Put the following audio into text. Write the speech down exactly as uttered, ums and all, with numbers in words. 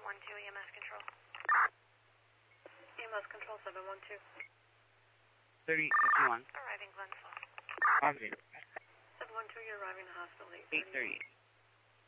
one two, E M S control. E M S control, seven one two. thirty fifty-one. Arriving Glensville. Positive. seven one two, you're arriving to hospital, eight thirty.